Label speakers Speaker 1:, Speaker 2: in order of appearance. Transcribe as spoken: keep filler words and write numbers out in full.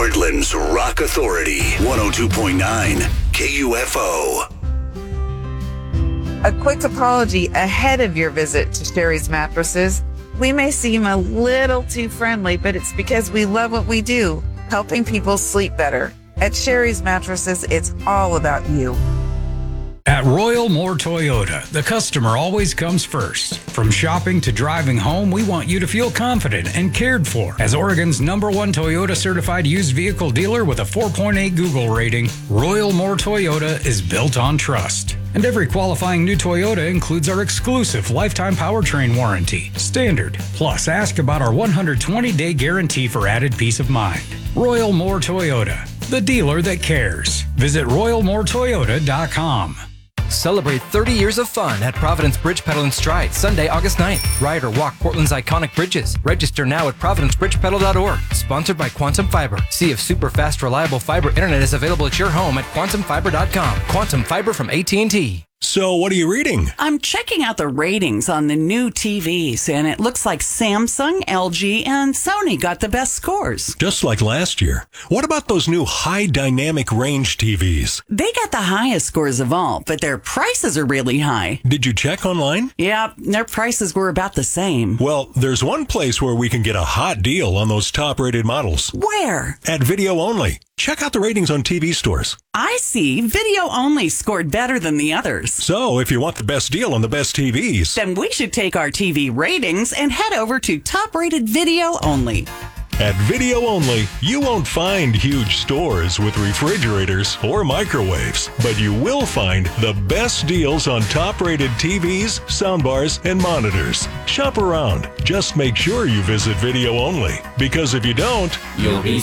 Speaker 1: Portland's Rock Authority, one oh two point nine K U F O.
Speaker 2: A quick apology ahead of your visit to Sherry's Mattresses. We may seem a little too friendly, but it's because we love what we do, helping people sleep better. At Sherry's Mattresses, it's all about you.
Speaker 3: At Royal Moore Toyota, the customer always comes first. From shopping to driving home, we want you to feel confident and cared for. As Oregon's number one Toyota certified used vehicle dealer with a four point eight Google rating, Royal Moore Toyota is built on trust. And every qualifying new Toyota includes our exclusive lifetime powertrain warranty, standard. Plus, ask about our one hundred twenty day guarantee for added peace of mind. Royal Moore Toyota, the dealer that cares. Visit royal moore toyota dot com.
Speaker 4: Celebrate thirty years of fun at Providence Bridge Pedal and Stride, Sunday, August ninth. Ride or walk Portland's iconic bridges. Register now at providence bridge pedal dot org. Sponsored by Quantum Fiber. See if super fast, reliable fiber internet is available at your home at quantum fiber dot com. Quantum Fiber from A T and T.
Speaker 5: So, what are you reading?
Speaker 6: I'm checking out the ratings on the new T Vs, and it looks like Samsung, L G, and Sony got the best scores.
Speaker 5: Just like last year. What about those new high dynamic range T Vs?
Speaker 6: They got the highest scores of all, but their prices are really high.
Speaker 5: Did you check online?
Speaker 6: Yeah, their prices were about the same.
Speaker 5: Well, there's one place where we can get a hot deal on those top-rated models.
Speaker 6: Where?
Speaker 5: At Video Only. Check out the ratings on T V stores.
Speaker 6: I see. Video Only scored better than the others.
Speaker 5: So, if you want the best deal on the best T Vs,
Speaker 6: then we should take our T V ratings and head over to top-rated Video Only.
Speaker 5: At Video Only, you won't find huge stores with refrigerators or microwaves, but you will find the best deals on top-rated T Vs, soundbars, and monitors. Shop around. Just make sure you visit Video Only, because if you don't,
Speaker 7: you'll be